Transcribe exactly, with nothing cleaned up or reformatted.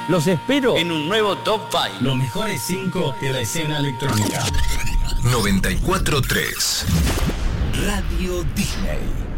Los espero en un nuevo Top cinco. Los mejores cinco de la escena electrónica. noventa y cuatro punto tres Radio Disney.